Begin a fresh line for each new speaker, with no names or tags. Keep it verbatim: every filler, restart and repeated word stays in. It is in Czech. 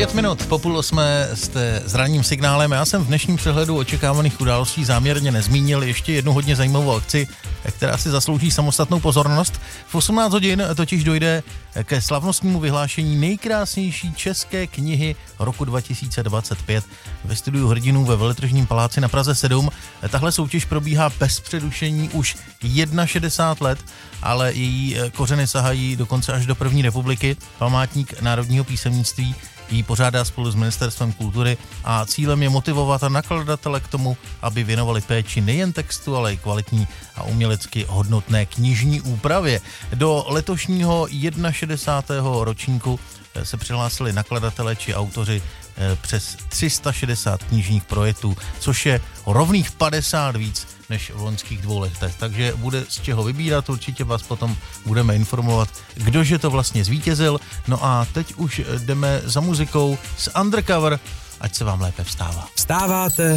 Pět minut po půl osmé jste s ranním signálem. Já jsem v dnešním přehledu očekávaných událostí záměrně nezmínil ještě jednu hodně zajímavou akci, která si zaslouží samostatnou pozornost. V osmnáct hodin totiž dojde ke slavnostnímu vyhlášení nejkrásnější české knihy roku dva tisíce dvacet pět ve studiu Hrdinů ve Veletržním paláci na Praze sedm. Tahle soutěž probíhá bez přerušení už šedesát jedna let, ale její kořeny sahají dokonce až do první republiky. Památník národního písemnictví ji pořádá spolu s Ministerstvem kultury a cílem je motivovat nakladatele k tomu, aby věnovali péči nejen textu, ale i kvalitní a umělecky hodnotné knižní úpravě. Do letošního šedesátého prvního ročníku se přihlásili nakladatelé či autoři přes tři sta šedesát knižních projektů, což je rovných padesát víc než v loňských dvou letech. Takže bude z čeho vybírat, určitě vás potom budeme informovat, kdože to vlastně zvítězil. No a teď už jdeme za muzikou z Undercover, ať se vám lépe vstává.
Vstáváte